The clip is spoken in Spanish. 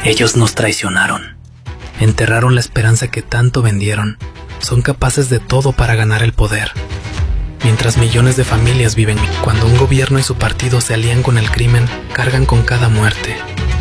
Ellos nos traicionaron. Enterraron la esperanza que tanto vendieron. Son capaces de todo para ganar el poder. Mientras millones de familias viven, cuando un gobierno y su partido se alían con el crimen, cargan con cada muerte.